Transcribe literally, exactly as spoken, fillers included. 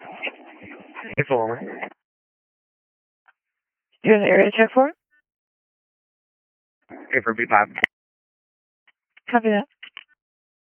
Hey, Fuller. You have an area check for it? Hey, for B five. Copy that.